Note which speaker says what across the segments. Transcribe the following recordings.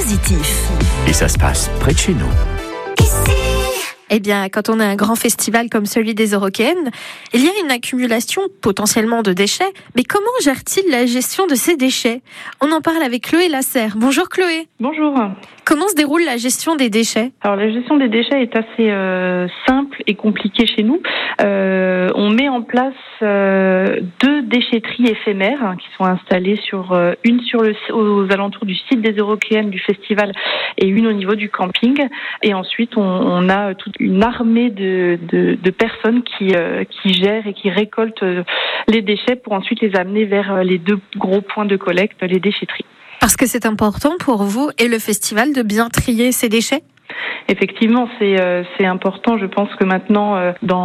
Speaker 1: positif.
Speaker 2: Et ça se passe près de chez nous.
Speaker 3: Eh bien, quand on a un grand festival comme celui des Eurockéennes, il y a une accumulation potentiellement de déchets. Mais comment gère-t-il la gestion de ces déchets ? On en parle avec Chloé Lasserre. Bonjour Chloé.
Speaker 4: Bonjour.
Speaker 3: Comment se déroule la gestion des déchets ?
Speaker 4: Alors la gestion des déchets est assez simple et compliquée chez nous. On met en place 2 déchetteries éphémères qui sont installées une aux alentours du site des Eurockéennes du festival et une au niveau du camping. Et ensuite on a toute une armée de personnes qui gèrent et qui récoltent les déchets pour ensuite les amener vers les 2 gros points de collecte, les déchetteries.
Speaker 3: Parce que c'est important pour vous et le festival de bien trier ces déchets ?
Speaker 4: Effectivement, c'est important. Je pense que maintenant,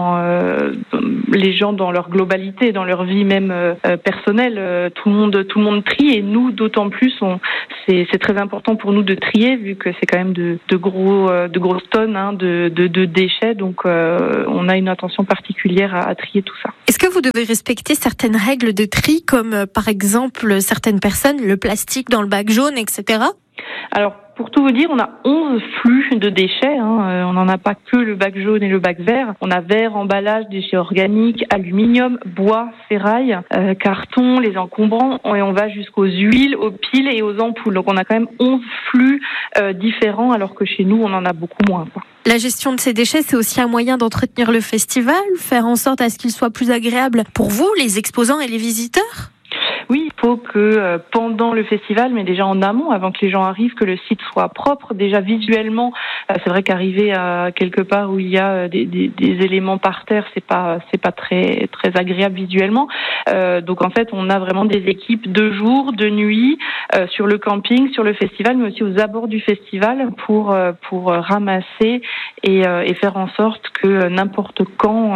Speaker 4: les gens dans leur globalité, dans leur vie même personnelle, tout le monde trie, et nous d'autant plus. C'est très important pour nous de trier, vu que c'est quand même de grosses tonnes de déchets. Donc, on a une attention particulière à trier tout ça.
Speaker 3: Est-ce que vous devez respecter certaines règles de tri, comme par exemple certaines personnes, le plastique dans le bac jaune, etc.
Speaker 4: Alors, pour tout vous dire, on a 11 flux de déchets. On n'en a pas que le bac jaune et le bac vert. On a verre, emballage, déchets organiques, aluminium, bois, ferraille, carton, les encombrants. Et on va jusqu'aux huiles, aux piles et aux ampoules. Donc on a quand même 11 flux différents, alors que chez nous, on en a beaucoup moins.
Speaker 3: La gestion de ces déchets, c'est aussi un moyen d'entretenir le festival, faire en sorte à ce qu'il soit plus agréable pour vous, les exposants et les visiteurs ?
Speaker 4: Oui, il faut que pendant le festival, mais déjà en amont, avant que les gens arrivent, que le site soit propre. Déjà visuellement, c'est vrai qu'arriver à quelque part où il y a des éléments par terre, c'est pas très très agréable visuellement. Donc en fait, on a vraiment des équipes de jour, de nuit, sur le camping, sur le festival, mais aussi aux abords du festival pour ramasser et faire en sorte que n'importe quand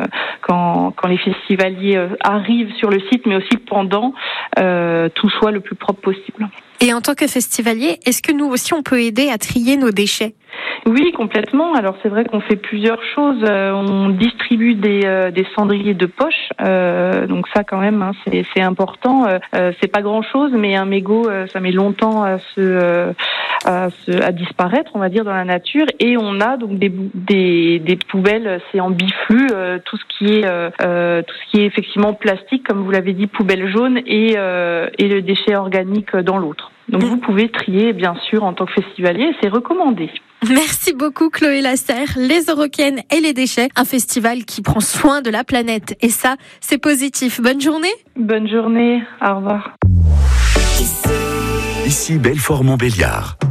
Speaker 4: les festivaliers arrivent sur le site, mais aussi pendant, tout soit le plus propre possible.
Speaker 3: Et en tant que festivalier, est-ce que nous aussi on peut aider à trier nos déchets ?
Speaker 4: Oui, complètement. Alors c'est vrai qu'on fait plusieurs choses. On distribue des cendriers de poche. Donc ça quand même, c'est important. C'est pas grand-chose, mais un mégot, ça met longtemps à disparaître, on va dire, dans la nature. Et on a donc des poubelles, c'est en biflux, tout ce qui est effectivement plastique, comme vous l'avez dit, poubelle jaune et le déchet organique dans l'autre. Donc vous pouvez trier, bien sûr, en tant que festivalier, c'est recommandé.
Speaker 3: Merci beaucoup Chloé Lasserre. Les Eurockéennes et les déchets, un festival qui prend soin de la planète. Et ça, c'est positif. Bonne journée.
Speaker 4: Bonne journée, au revoir.
Speaker 2: Ici Belfort-Montbéliard.